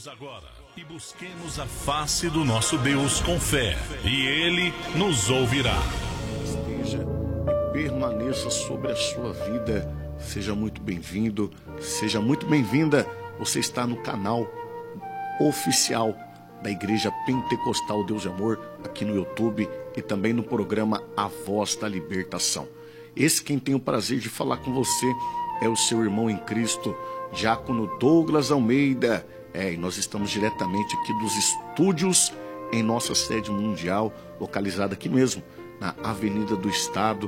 Oremos agora e busquemos a face do nosso Deus com fé, e Ele nos ouvirá. Esteja e permaneça sobre a sua vida. Seja muito bem-vindo, seja muito bem-vinda. Você está no canal oficial da Igreja Pentecostal Deus de Amor, aqui no YouTube e também no programa A Voz da Libertação. Esse quem tem o prazer de falar com você é o seu irmão em Cristo, Diácono Douglas Almeida. E nós estamos diretamente aqui dos estúdios em nossa sede mundial, localizada aqui mesmo, na Avenida do Estado,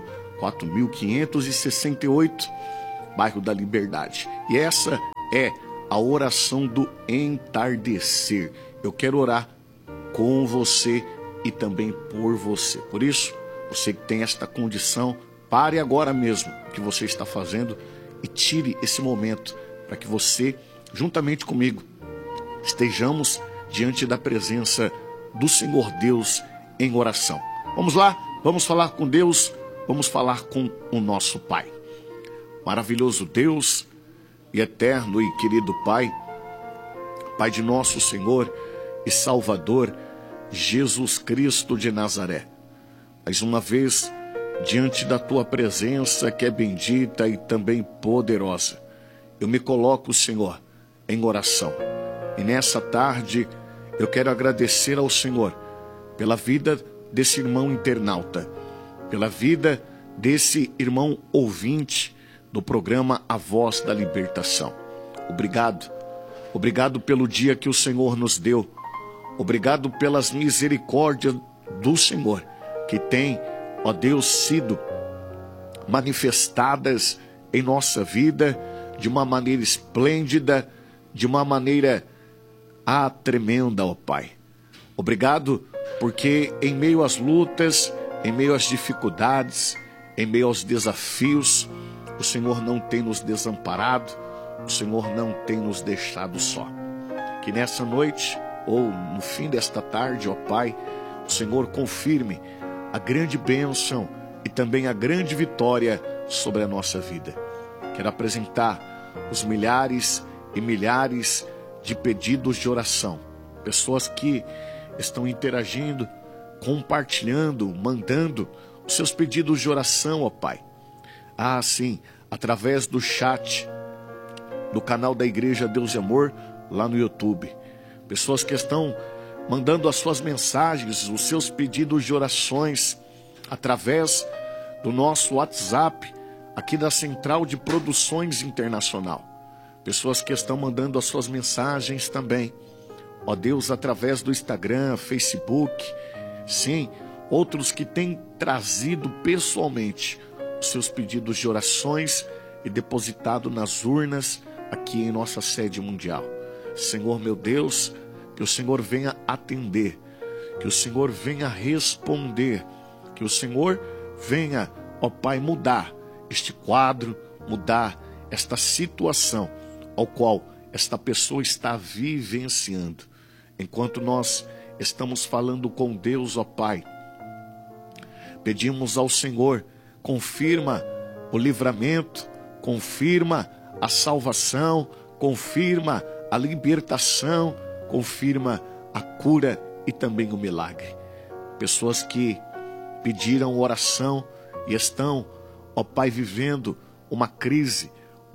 4568, bairro da Liberdade. E essa é a oração do entardecer. Eu quero orar com você e também por você. Por isso, você que tem esta condição, pare agora mesmo o que você está fazendo e tire esse momento para que você, juntamente comigo, estejamos diante da presença do Senhor Deus em oração. Vamos lá, vamos falar com Deus, vamos falar com o nosso Pai. Maravilhoso Deus e eterno e querido Pai, Pai de nosso Senhor e Salvador, Jesus Cristo de Nazaré. Mais uma vez, diante da Tua presença que é bendita e também poderosa, eu me coloco, Senhor, em oração. E nessa tarde, eu quero agradecer ao Senhor pela vida desse irmão internauta, pela vida desse irmão ouvinte do programa A Voz da Libertação. Obrigado. Obrigado pelo dia que o Senhor nos deu. Obrigado pelas misericórdias do Senhor, que tem, ó Deus, sido manifestadas em nossa vida de uma maneira esplêndida, de uma maneira tremenda, ó Pai. Obrigado porque em meio às lutas, em meio às dificuldades, em meio aos desafios, o Senhor não tem nos desamparado, o Senhor não tem nos deixado só. Que nessa noite, ou no fim desta tarde, ó Pai, o Senhor confirme a grande bênção e também a grande vitória sobre a nossa vida. Quero apresentar os milhares e milhares de pedidos de oração. Pessoas que estão interagindo, compartilhando, mandando os seus pedidos de oração, ó Pai. Sim, através do chat do canal da Igreja Deus de Amor, lá no YouTube. Pessoas que estão mandando as suas mensagens, os seus pedidos de orações, através do nosso WhatsApp, aqui da Central de Produções Internacional. Pessoas que estão mandando as suas mensagens também, ó Deus, através do Instagram, Facebook. Sim, outros que têm trazido pessoalmente os seus pedidos de orações e depositado nas urnas aqui em nossa sede mundial. Senhor meu Deus, que o Senhor venha atender, que o Senhor venha responder, que o Senhor venha, ó Pai, mudar este quadro, mudar esta situação ao qual esta pessoa está vivenciando. Enquanto nós estamos falando com Deus, ó Pai, pedimos ao Senhor, confirma o livramento, confirma a salvação, confirma a libertação, confirma a cura e também o milagre. Pessoas que pediram oração e estão, ó Pai, vivendo uma crise,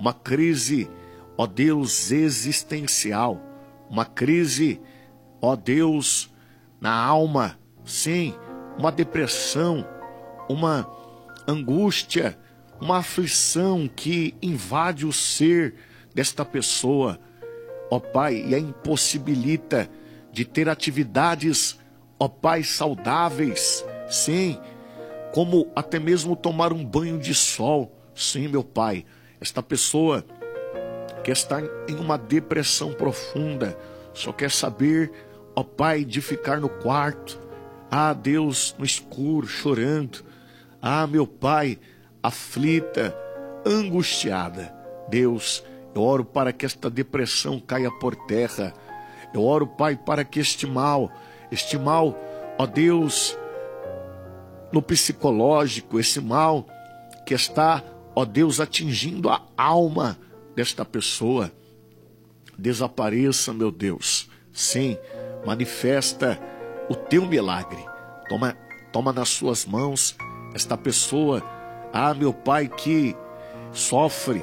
ó Deus, existencial, uma crise, ó Deus, na alma, sim, uma depressão, uma angústia, uma aflição que invade o ser desta pessoa, ó Pai, e a impossibilita de ter atividades, ó Pai, saudáveis, sim, como até mesmo tomar um banho de sol. Sim, meu Pai, esta pessoa que está em uma depressão profunda, só quer saber, ó Pai, de ficar no quarto, Deus, no escuro, chorando, meu Pai, aflita, angustiada. Deus, eu oro para que esta depressão caia por terra. Eu oro, Pai, para que este mal, ó Deus, no psicológico, esse mal que está, ó Deus, atingindo a alma desta pessoa, desapareça, meu Deus. Sim, manifesta o teu milagre. Toma nas suas mãos esta pessoa, meu Pai, que sofre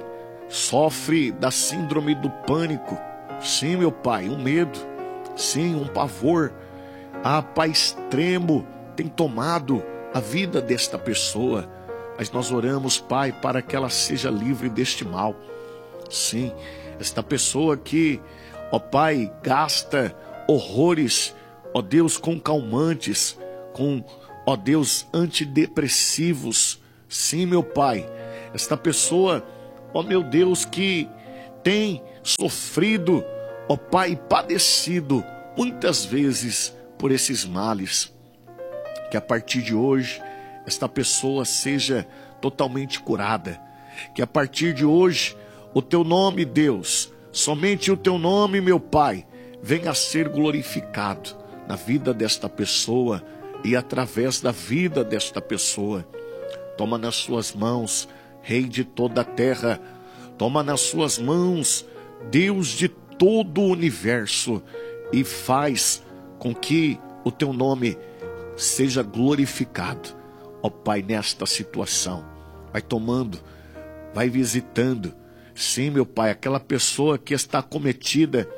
da síndrome do pânico. Sim, meu Pai, um medo, sim, um pavor, Pai, extremo tem tomado a vida desta pessoa. Mas nós oramos, Pai, para que ela seja livre deste mal. Sim, esta pessoa que, Pai, gasta horrores, Deus, com calmantes, com, Deus, antidepressivos. Sim, meu Pai, esta pessoa, meu Deus, que tem sofrido, Pai, padecido muitas vezes por esses males. Que a partir de hoje esta pessoa seja totalmente curada. Que a partir de hoje o teu nome, Deus, somente o teu nome, meu Pai, venha a ser glorificado na vida desta pessoa e através da vida desta pessoa. Toma nas suas mãos, Rei de toda a terra, toma nas suas mãos, Deus de todo o universo, e faz com que o teu nome seja glorificado, Pai, nesta situação. Vai tomando, vai visitando. Sim, meu Pai, aquela pessoa que está acometida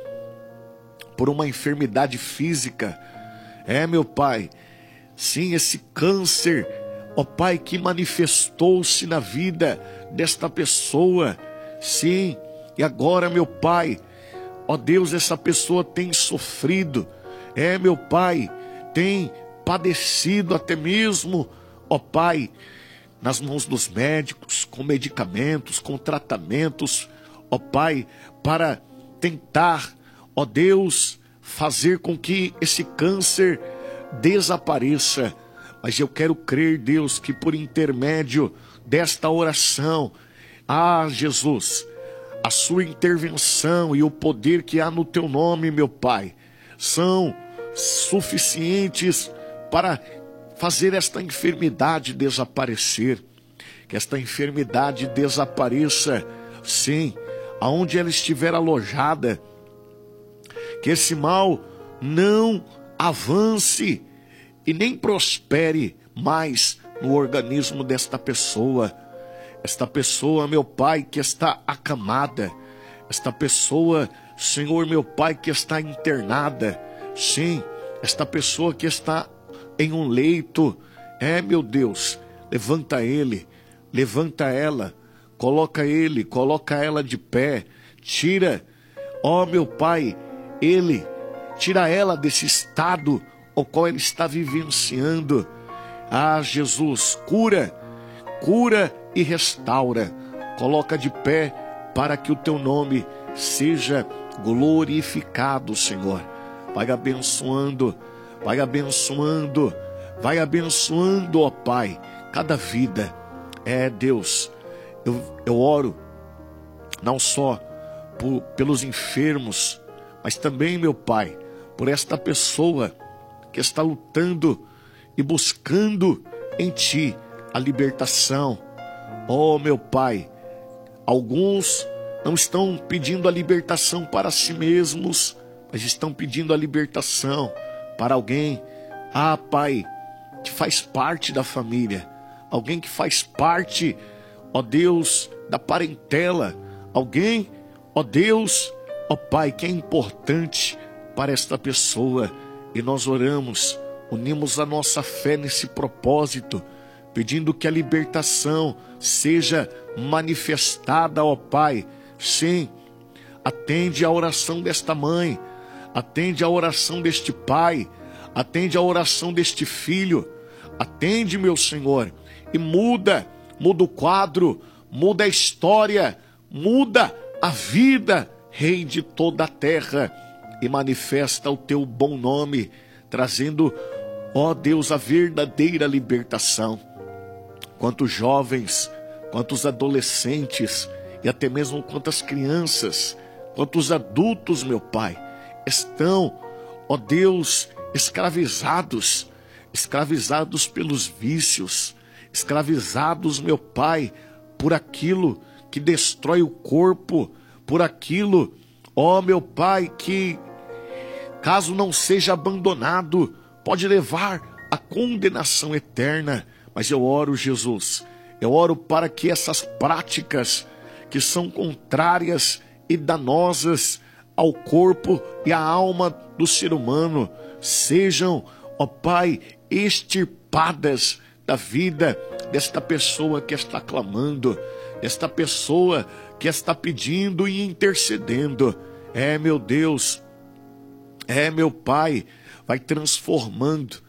por uma enfermidade física. Meu Pai, sim, esse câncer, Pai, que manifestou-se na vida desta pessoa. Sim, e agora, meu Pai, Deus, essa pessoa tem sofrido. Meu Pai, tem padecido até mesmo, Pai, nas mãos dos médicos, com medicamentos, com tratamentos, Pai, para tentar, Deus, fazer com que esse câncer desapareça. Mas eu quero crer, Deus, que por intermédio desta oração, Jesus, a sua intervenção e o poder que há no teu nome, meu Pai, são suficientes para fazer esta enfermidade desaparecer. Que esta enfermidade desapareça, sim, aonde ela estiver alojada. Que esse mal não avance e nem prospere mais no organismo desta pessoa. Esta pessoa, meu Pai, que está acamada. Esta pessoa, Senhor, meu Pai, que está internada. Sim, esta pessoa que está em um leito, meu Deus, levanta ele, levanta ela, coloca ela de pé, tira, meu Pai, tira ela desse estado o qual ele está vivenciando. Jesus, cura e restaura, coloca de pé para que o teu nome seja glorificado, Senhor. Vai abençoando, Pai, cada vida. Deus, eu oro não só pelos enfermos, mas também, meu Pai, por esta pessoa que está lutando e buscando em Ti a libertação. Meu Pai, alguns não estão pedindo a libertação para si mesmos, mas estão pedindo a libertação para alguém, Pai, que faz parte da família, alguém que faz parte, Deus, da parentela, alguém, Deus, Pai, que é importante para esta pessoa. E nós oramos, unimos a nossa fé nesse propósito, pedindo que a libertação seja manifestada, Pai. Sim, atende a oração desta mãe, atende a oração deste pai, atende a oração deste filho, atende, meu Senhor, e muda o quadro, muda a história, muda a vida, Rei de toda a terra, e manifesta o teu bom nome, trazendo, Deus, a verdadeira libertação. Quantos jovens, quantos adolescentes, e até mesmo quantas crianças, quantos adultos, meu Pai, estão, Deus, escravizados pelos vícios, escravizados, meu Pai, por aquilo que destrói o corpo, por aquilo, meu Pai, que caso não seja abandonado, pode levar à condenação eterna. Mas eu oro, Jesus, eu oro para que essas práticas que são contrárias e danosas ao corpo e à alma do ser humano sejam, ó Pai, extirpadas da vida desta pessoa que está clamando, desta pessoa que está pedindo e intercedendo. Meu Deus, meu Pai, vai transformando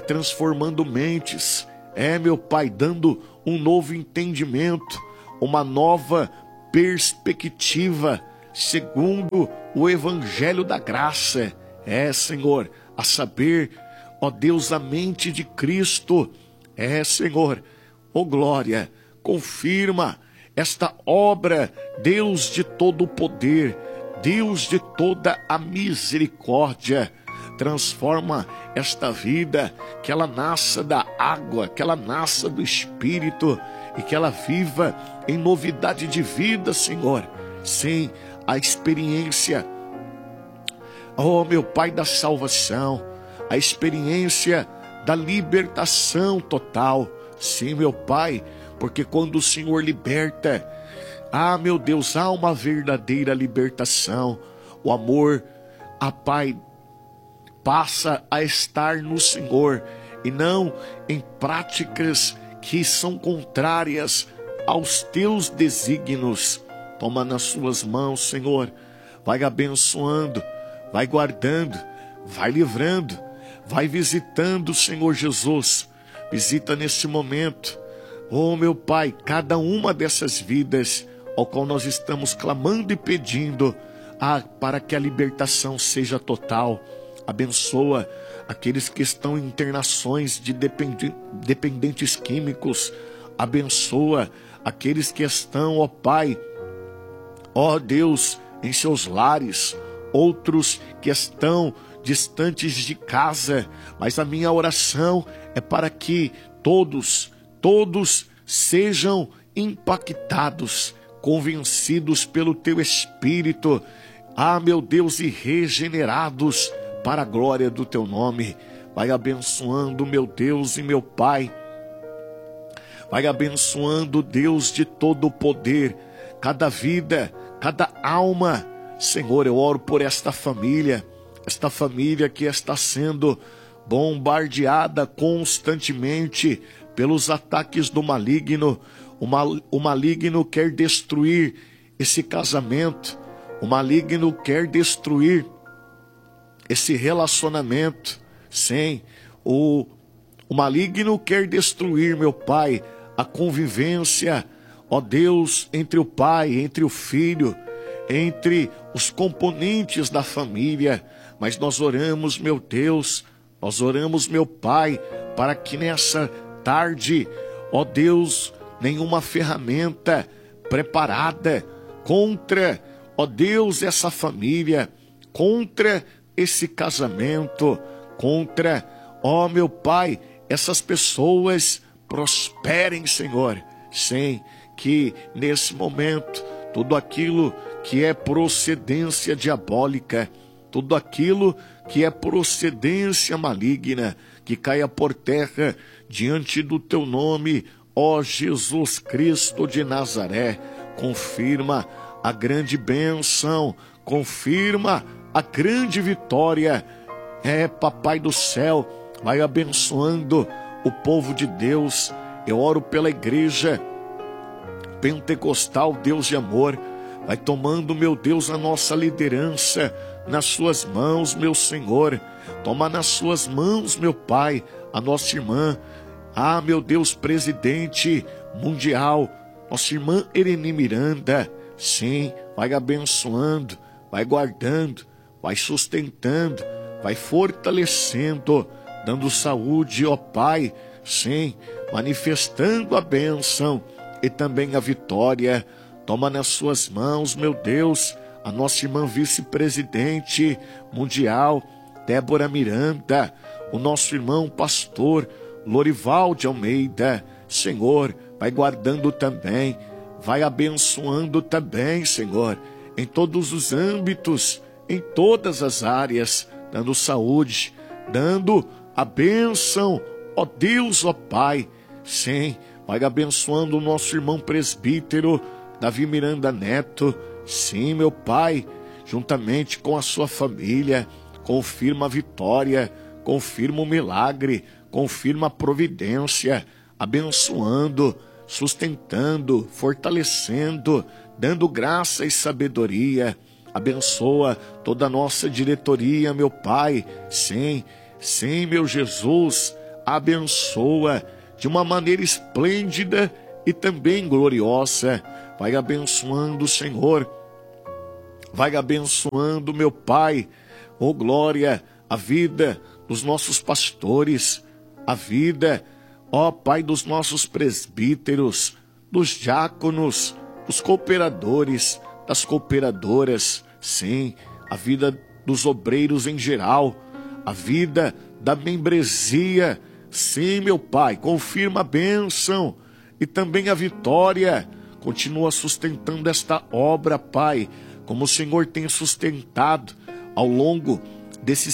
mentes. Meu Pai, dando um novo entendimento, uma nova perspectiva, segundo o Evangelho da Graça. Senhor, a saber, ó Deus, a mente de Cristo. Senhor, ó glória, confirma esta obra, Deus de todo o poder, Deus de toda a misericórdia. Transforma esta vida, que ela nasça da água, que ela nasça do Espírito e que ela viva em novidade de vida, Senhor, sem a experiência, meu Pai, da salvação, a experiência da libertação total. Sim, meu Pai, porque quando o Senhor liberta, meu Deus, há uma verdadeira libertação. O amor, Pai, passa a estar no Senhor e não em práticas que são contrárias aos teus desígnios. Toma nas suas mãos, Senhor, vai abençoando, vai guardando, vai livrando, vai visitando, Senhor Jesus. Visita neste momento, meu Pai, cada uma dessas vidas ao qual nós estamos clamando e pedindo para que a libertação seja total. Abençoa aqueles que estão em internações de dependentes químicos. Abençoa aqueles que estão, ó Pai, ó Deus, em seus lares. Outros que estão distantes de casa. Mas a minha oração é para que todos sejam impactados, convencidos pelo Teu Espírito. Meu Deus, e regenerados para a glória do Teu nome. Vai abençoando, meu Deus e meu Pai. Vai abençoando, Deus de todo o poder, cada vida, cada alma. Senhor, eu oro por esta família que está sendo bombardeada constantemente pelos ataques do maligno. O maligno quer destruir esse casamento. O maligno quer destruir esse relacionamento. Sim, o maligno quer destruir, meu Pai, a convivência, ó Deus, entre o pai, entre o filho, entre os componentes da família. Mas nós oramos, meu Deus, nós oramos, meu Pai, para que nessa tarde, ó Deus, nenhuma ferramenta preparada contra, ó Deus, essa família, contra esse casamento, contra, ó meu Pai, essas pessoas prosperem, Senhor. Sim, que nesse momento tudo aquilo que é procedência diabólica, tudo aquilo que é procedência maligna, que caia por terra diante do Teu nome, ó Jesus Cristo de Nazaré. Confirma a grande bênção, confirma a grande vitória. Papai do céu, vai abençoando o povo de Deus. Eu oro pela igreja pentecostal, Deus de amor. Vai tomando, meu Deus, a nossa liderança nas suas mãos, meu Senhor. Toma nas suas mãos, meu Pai, a nossa irmã, meu Deus, presidente mundial, nossa irmã Ereni Miranda. Sim, vai abençoando, vai guardando, vai sustentando, vai fortalecendo, dando saúde, ó Pai. Sim, manifestando a bênção e também a vitória. Toma nas suas mãos, meu Deus, a nossa irmã vice-presidente mundial, Débora Miranda, o nosso irmão pastor Lorival de Almeida. Senhor, vai guardando também, vai abençoando também, Senhor, em todos os âmbitos, em todas as áreas. dando saúde, dando a bênção, ó Deus, ó Pai. Sim, vai abençoando o nosso irmão presbítero Davi Miranda Neto. Sim, meu Pai, juntamente com a sua família, confirma a vitória, confirma o milagre, confirma a providência, abençoando, sustentando, fortalecendo, dando graça e sabedoria. Abençoa toda a nossa diretoria, meu Pai. Sim, sim, meu Jesus, abençoa de uma maneira esplêndida e também gloriosa. Vai abençoando, Senhor. Vai abençoando, meu Pai. Oh, glória, a vida dos nossos pastores, a vida, ó Pai, dos nossos presbíteros, dos diáconos, dos cooperadores, das cooperadoras, sim, a vida dos obreiros em geral, a vida da membresia, sim, meu Pai, confirma a bênção e também a vitória, continua sustentando esta obra, Pai, como o Senhor tem sustentado ao longo desses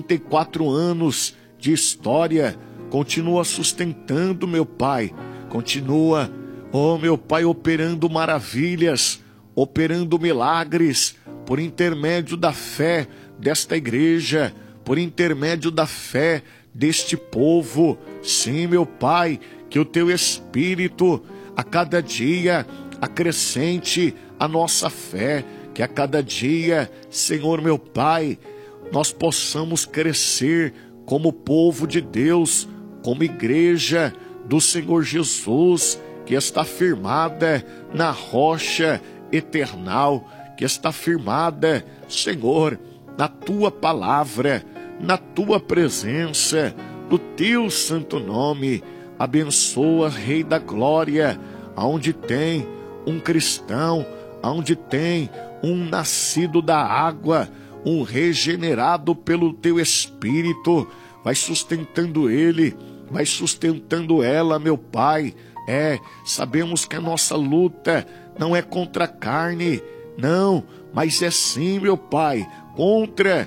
64 anos de história, continua sustentando, meu Pai, continua, oh meu Pai, operando maravilhas, operando milagres, por intermédio da fé desta igreja, por intermédio da fé deste povo. Sim, meu Pai, que o Teu Espírito a cada dia acrescente a nossa fé, que a cada dia, Senhor meu Pai, nós possamos crescer como povo de Deus, como igreja do Senhor Jesus, que está firmada na rocha eternal, que está firmada, Senhor, na Tua palavra, na Tua presença, no Teu santo nome. Abençoa, Rei da Glória, aonde tem um cristão, aonde tem um nascido da água, um regenerado pelo Teu Espírito, vai sustentando ele, vai sustentando ela, meu Pai. Sabemos que a nossa luta não é contra a carne, não, mas é sim, meu Pai, contra,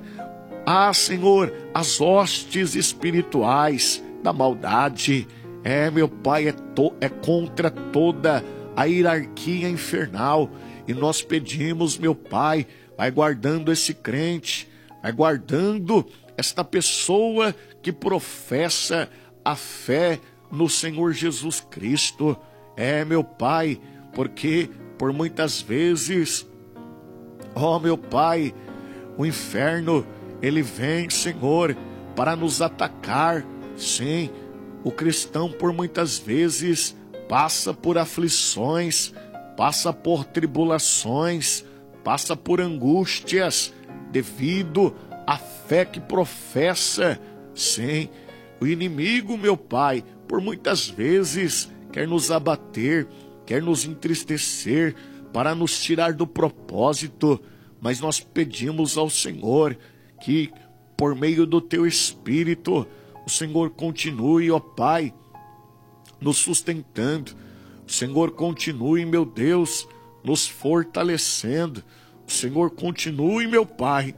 Senhor, as hostes espirituais da maldade. Meu Pai, é contra toda a hierarquia infernal. E nós pedimos, meu Pai, vai guardando esse crente, vai guardando esta pessoa que professa a fé no Senhor Jesus Cristo. Meu Pai, porque por muitas vezes, ó meu Pai, o inferno, ele vem, Senhor, para nos atacar. Sim, o cristão por muitas vezes passa por aflições, passa por tribulações, passa por angústias, devido à fé que professa. Sim, o inimigo, meu Pai, por muitas vezes quer nos abater, quer nos entristecer, para nos tirar do propósito, mas nós pedimos ao Senhor que, por meio do Teu Espírito, o Senhor continue, ó Pai, nos sustentando. O Senhor continue, meu Deus, nos fortalecendo. O Senhor continue, meu Pai,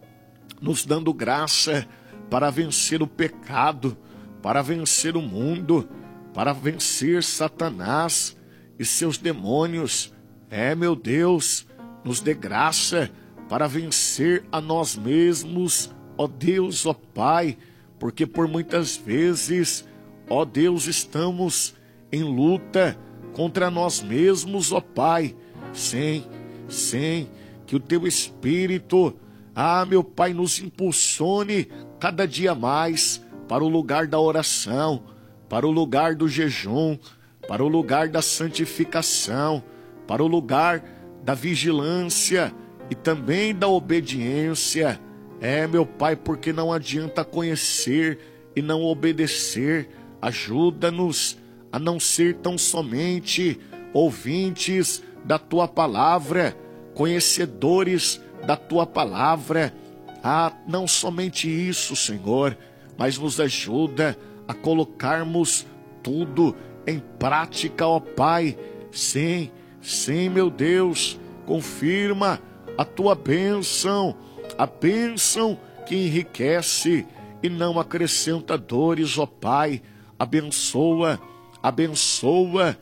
nos dando graça para vencer o pecado, para vencer o mundo, para vencer Satanás e seus demônios. Meu Deus, nos dê graça para vencer a nós mesmos, ó Deus, ó Pai, porque por muitas vezes, ó Deus, estamos em luta contra nós mesmos, ó Pai. Sim, que o Teu Espírito, meu Pai, nos impulsione cada dia mais para o lugar da oração, para o lugar do jejum, para o lugar da santificação, para o lugar da vigilância e também da obediência. Meu Pai, porque não adianta conhecer e não obedecer. Ajuda-nos a não ser tão somente ouvintes da Tua palavra, conhecedores da Tua palavra. Não somente isso, Senhor, mas nos ajuda a colocarmos tudo em prática, ó Pai. Sim, meu Deus, confirma a Tua bênção, a bênção que enriquece e não acrescenta dores, ó Pai. Abençoa, abençoa,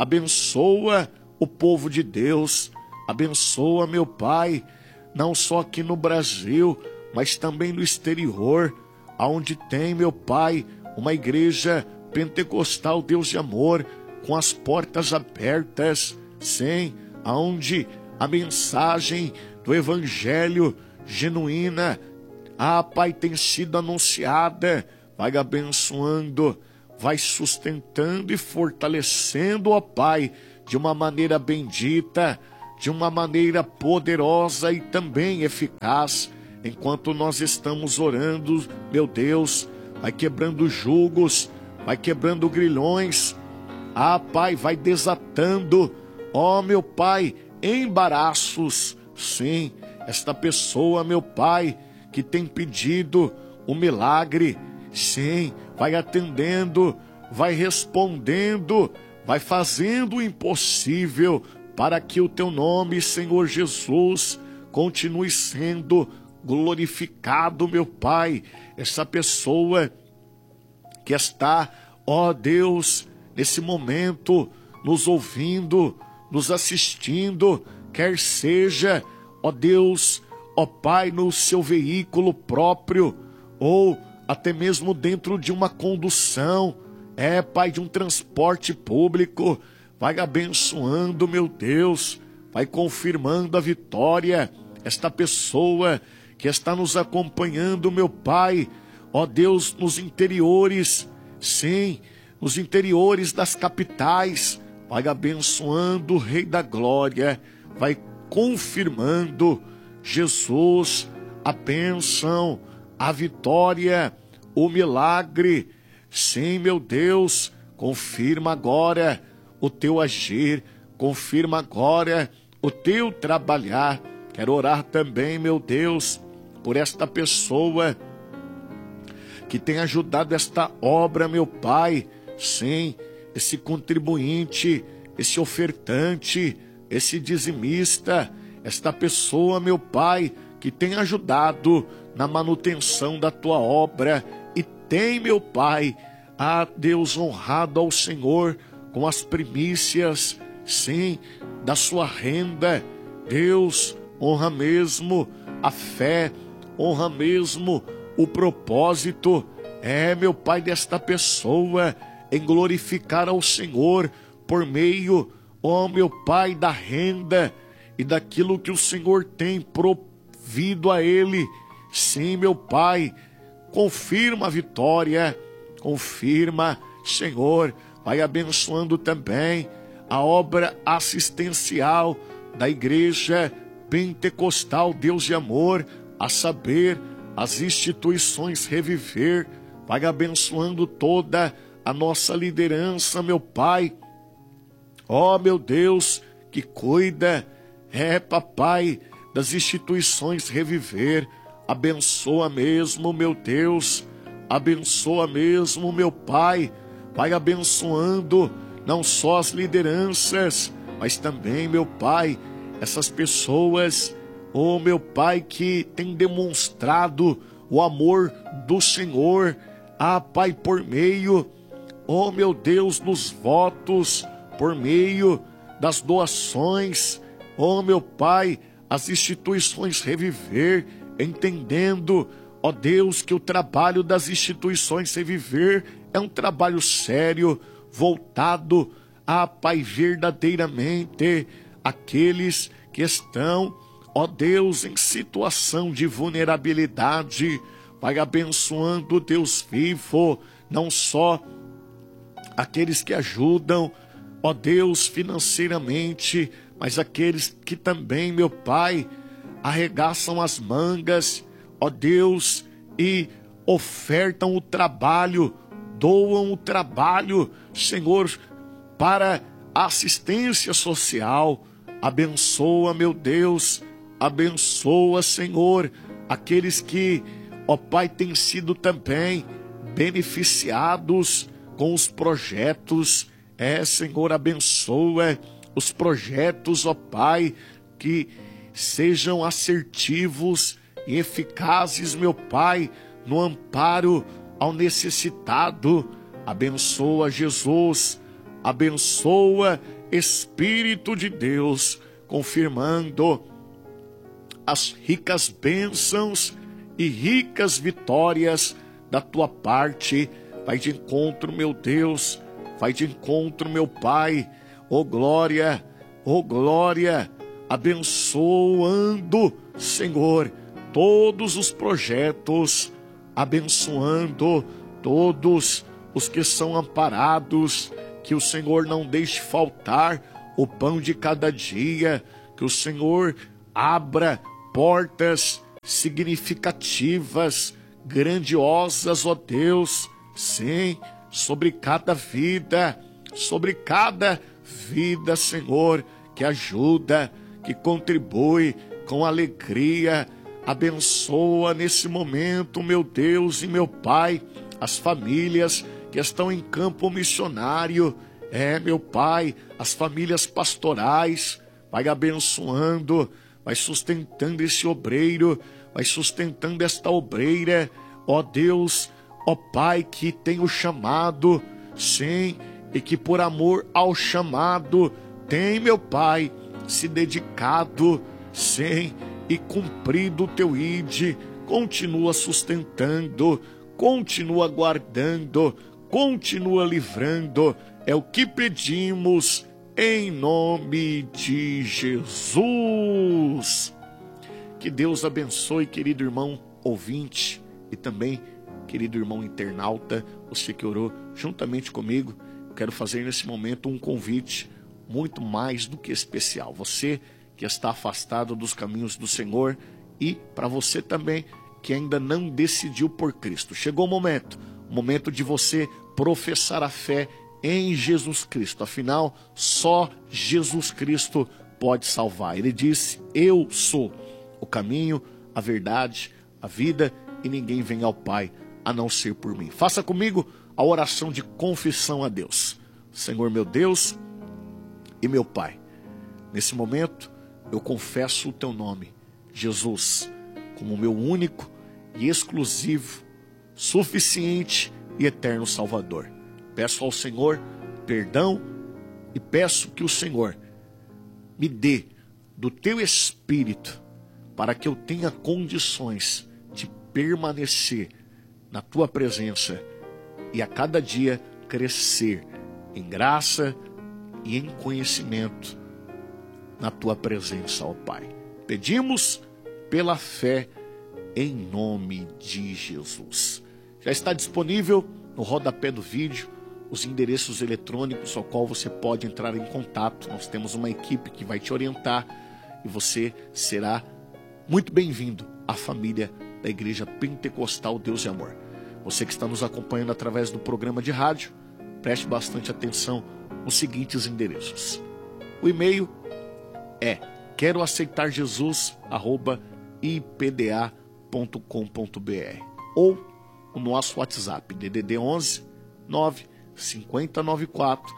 abençoa o povo de Deus. Abençoa, meu Pai, não só aqui no Brasil, mas também no exterior, aonde tem, meu Pai, uma igreja pentecostal, Deus de amor, com as portas abertas, sim, aonde a mensagem do Evangelho genuína, Pai, tem sido anunciada. Vai abençoando, vai sustentando e fortalecendo, ó Pai, de uma maneira bendita, de uma maneira poderosa e também eficaz. Enquanto nós estamos orando, meu Deus, vai quebrando jugos, vai quebrando grilhões. Pai, vai desatando, ó meu Pai, embaraços. Sim, esta pessoa, meu Pai, que tem pedido um milagre, sim, vai atendendo, vai respondendo, vai fazendo o impossível para que o teu nome, Senhor Jesus, continue sendo glorificado, meu Pai. Essa pessoa que está, ó Deus, nesse momento, nos ouvindo, nos assistindo, quer seja, ó Deus, ó Pai, no seu veículo próprio, ou até mesmo dentro de uma condução, Pai, de um transporte público, vai abençoando, meu Deus, vai confirmando a vitória. Esta pessoa que está nos acompanhando, meu Pai, ó Deus, nos interiores, sim, nos interiores das capitais, vai abençoando o Rei da Glória, vai confirmando, Jesus, a bênção, a vitória, o milagre. Sim, meu Deus, confirma agora o teu agir, confirma agora o teu trabalhar. Quero orar também, meu Deus, por esta pessoa que tem ajudado esta obra, meu Pai. Sim, esse contribuinte, esse ofertante, esse dizimista, esta pessoa, meu Pai, que tem ajudado na manutenção da tua obra e tem, meu Pai, Deus, honrado ao Senhor com as primícias, sim, da sua renda. Deus, honra mesmo a fé, honra mesmo o propósito, meu Pai, desta pessoa em glorificar ao Senhor por meio, meu Pai, da renda e daquilo que o Senhor tem provido a ele. Sim, meu Pai, confirma a vitória, confirma, Senhor, vai abençoando também a obra assistencial da Igreja Pentecostal Deus de Amor, a saber, as instituições Reviver. Vai abençoando toda a nossa liderança, meu Pai, ó meu Deus, que cuida, papai, das instituições Reviver. Abençoa mesmo, meu Deus, abençoa mesmo, meu Pai. Vai abençoando não só as lideranças, mas também, meu Pai, essas pessoas, meu Pai, que tem demonstrado o amor do Senhor, Pai, por meio, meu Deus, dos votos, por meio das doações, meu Pai, as instituições Reviver, entendendo, Deus, que o trabalho das instituições Reviver é um trabalho sério, voltado Pai, verdadeiramente aqueles que estão, Deus, em situação de vulnerabilidade. Vai abençoando, Deus vivo, não só aqueles que ajudam, Deus, financeiramente, mas aqueles que também, meu Pai, arregaçam as mangas, Deus, e ofertam o trabalho, doam o trabalho, Senhor, para a assistência social. Abençoa, meu Deus, abençoa, Senhor, aqueles que, Pai, têm sido também beneficiados com os projetos. Senhor, abençoa os projetos, Pai, que sejam assertivos e eficazes, meu Pai, no amparo ao necessitado. Abençoa, Jesus, abençoa, Espírito de Deus, confirmando as ricas bênçãos e ricas vitórias da tua parte. Vai de encontro, meu Deus, vai de encontro, meu Pai. Oh glória, abençoando, Senhor, todos os projetos, abençoando todos os que são amparados, que o Senhor não deixe faltar o pão de cada dia, que o Senhor abra portas significativas, grandiosas, ó Deus, sim, sobre cada vida, Senhor, que ajuda, que contribui com alegria. Abençoa nesse momento, meu Deus e meu Pai, as famílias que estão em campo missionário, meu Pai, as famílias pastorais. Vai abençoando, vai sustentando esse obreiro, vai sustentando esta obreira, ó Deus, ó Pai, que tem o chamado, sim, e que por amor ao chamado tem, meu Pai, se dedicado, sim, e cumprido o teu ide. Continua sustentando, continua guardando, continua livrando. É o que pedimos em nome de Jesus. Que Deus abençoe, querido irmão ouvinte, e também, querido irmão internauta, você que orou juntamente comigo. Eu quero fazer nesse momento um convite muito mais do que especial. Você que está afastado dos caminhos do Senhor, e para você também que ainda não decidiu por Cristo. Chegou o momento de você professar a fé em Jesus Cristo. Afinal, só Jesus Cristo pode salvar. Ele disse: eu sou o caminho, a verdade, a vida, e ninguém vem ao Pai a não ser por mim. Faça comigo a oração de confissão a Deus. Senhor, meu Deus e meu Pai, nesse momento eu confesso o teu nome, Jesus, como meu único e exclusivo, suficiente e eterno Salvador. Peço ao Senhor perdão e peço que o Senhor me dê do teu Espírito para que eu tenha condições de permanecer na tua presença e a cada dia crescer em graça e em conhecimento na tua presença, ó Pai. Pedimos pela fé em nome de Jesus. Já está disponível no rodapé do vídeo os endereços eletrônicos ao qual você pode entrar em contato. Nós temos uma equipe que vai te orientar e você será muito bem-vindo à família da Igreja Pentecostal Deus e Amor. Você que está nos acompanhando através do programa de rádio, preste bastante atenção nos seguintes endereços. O e-mail é queroaceitarjesus@ipda.com.br ou o nosso WhatsApp DDD 11 95094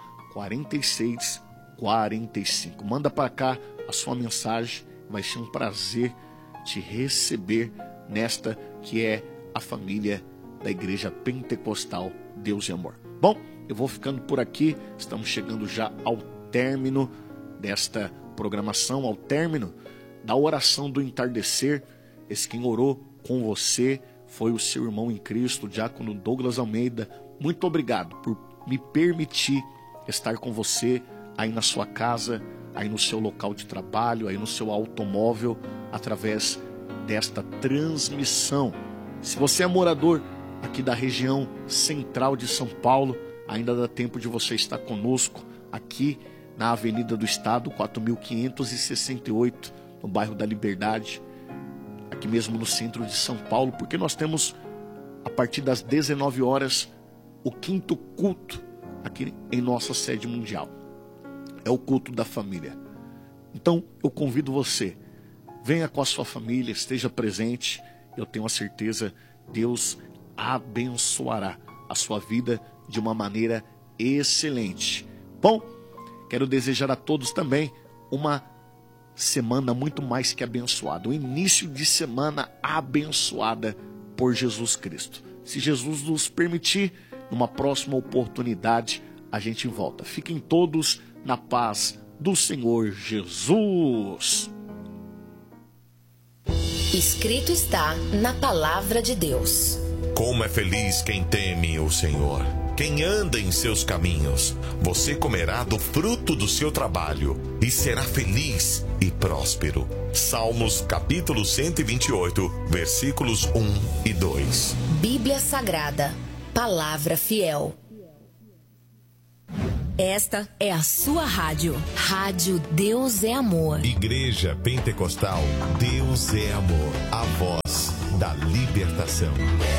4645. Manda para cá a sua mensagem, vai ser um prazer te receber nesta que é a família da Igreja Pentecostal Deus e Amor. Bom, eu vou ficando por aqui, estamos chegando já ao término desta programação, ao término da oração do entardecer. Esse quem orou com você foi o seu irmão em Cristo, o diácono Douglas Almeida. Muito obrigado por me permitir estar com você aí na sua casa, aí no seu local de trabalho, aí no seu automóvel, através desta transmissão. Se você é morador aqui da região central de São Paulo, ainda dá tempo de você estar conosco aqui na Avenida do Estado, 4568, no bairro da Liberdade, aqui mesmo no centro de São Paulo, porque nós temos, a partir das 19 horas, o 5º culto aqui em nossa sede mundial. É o culto da família. Então, eu convido você, venha com a sua família, esteja presente. Eu tenho a certeza, Deus abençoará a sua vida de uma maneira excelente. Bom, quero desejar a todos também uma semana muito mais que abençoada, um início de semana abençoada por Jesus Cristo. Se Jesus nos permitir, numa próxima oportunidade, a gente volta. Fiquem todos na paz do Senhor Jesus. Escrito está na palavra de Deus. Como é feliz quem teme o Senhor, quem anda em seus caminhos. Você comerá do fruto do seu trabalho e será feliz e próspero. Salmos capítulo 128, versículos 1 e 2. Bíblia Sagrada, palavra fiel. Esta é a sua rádio. Rádio Deus é Amor. Igreja Pentecostal Deus é Amor. A voz da libertação.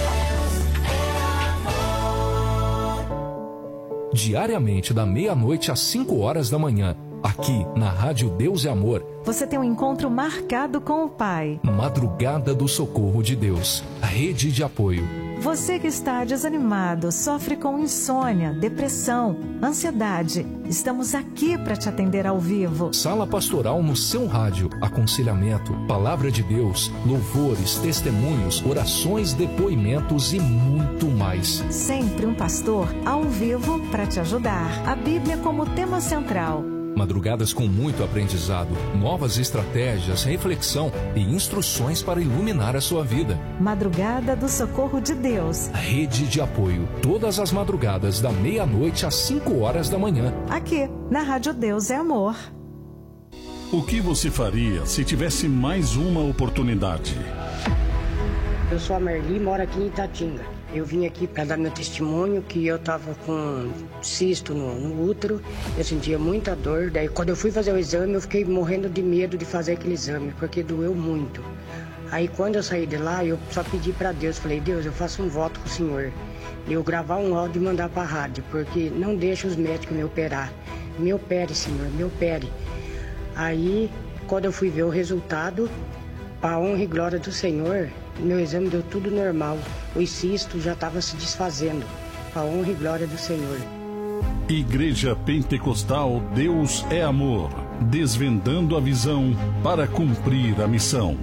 Diariamente, da meia-noite às 5 horas da manhã, aqui na Rádio Deus é Amor. Você tem um encontro marcado com o Pai. Madrugada do Socorro de Deus, a rede de apoio. Você que está desanimado, sofre com insônia, depressão, ansiedade. Estamos aqui para te atender ao vivo. Sala pastoral no seu rádio, aconselhamento, palavra de Deus, louvores, testemunhos, orações, depoimentos e muito mais. Sempre um pastor ao vivo para te ajudar. A Bíblia como tema central. Madrugadas com muito aprendizado, novas estratégias, reflexão e instruções para iluminar a sua vida. Madrugada do Socorro de Deus. Rede de apoio, todas as madrugadas da meia-noite às 5 horas da manhã. Aqui, na Rádio Deus é Amor. O que você faria se tivesse mais uma oportunidade? Eu sou a Marli, moro aqui em Itatinga. Eu vim aqui para dar meu testemunho que eu tava com cisto no útero, eu sentia muita dor. Daí quando eu fui fazer o exame, eu fiquei morrendo de medo de fazer aquele exame, porque doeu muito. Aí quando eu saí de lá, eu só pedi para Deus, falei, Deus, eu faço um voto com o Senhor. Eu gravar um áudio e mandar para a rádio, porque não deixa os médicos me operar. Me opere, Senhor, me opere. Aí quando eu fui ver o resultado, para a honra e glória do Senhor, meu exame deu tudo normal. O cisto já estava se desfazendo. Para a honra e glória do Senhor. Igreja Pentecostal Deus é Amor. Desvendando a visão para cumprir a missão.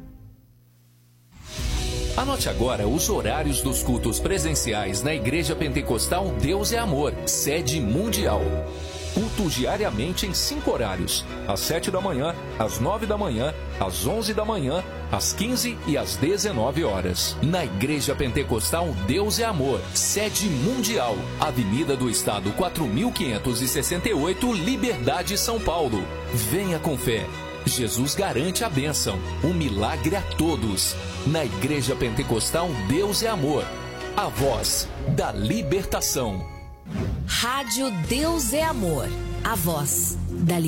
Anote agora os horários dos cultos presenciais na Igreja Pentecostal Deus é Amor, sede mundial. Culto diariamente em 5 horários, às 7 da manhã, às 9 da manhã, às 11 da manhã, às 15 e às 19 horas. Na Igreja Pentecostal Deus é Amor, sede mundial, Avenida do Estado 4568, Liberdade, São Paulo. Venha com fé. Jesus garante a bênção, o milagre a todos. Na Igreja Pentecostal Deus é Amor, a voz da libertação. Rádio Deus é Amor, a voz da libertação.